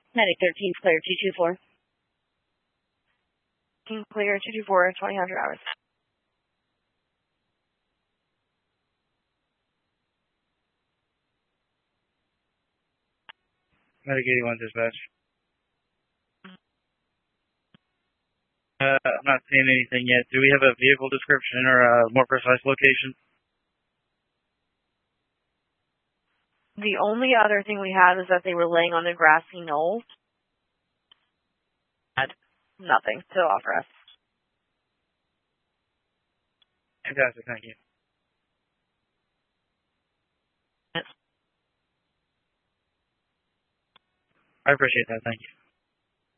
Medic 13, clear 224. Clear 224, 2000 hours. Medic 81 dispatch. I'm not seeing anything yet. Do we have a vehicle description or a more precise location? The only other thing we have is that they were laying on a grassy knoll. Had nothing to offer us. Fantastic, thank you. Yes. I appreciate that, thank you.